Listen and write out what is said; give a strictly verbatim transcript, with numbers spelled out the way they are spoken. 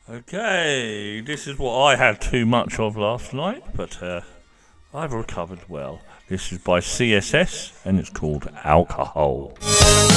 Okay, this is what I had too much of last night, but uh, I've recovered well. This is by C S S and it's called Alcohol.